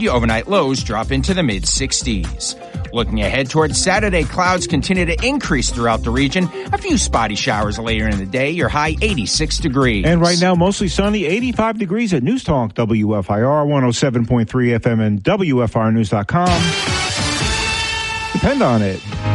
The overnight lows drop into the mid-60s. Looking ahead towards Saturday, clouds continue to increase throughout the region. A few spotty showers later in the day. Your high 86 degrees. And right now, mostly sunny, 85 degrees at News Talk, WFIR 107.3 FM and WFRnews.com. Depend on it.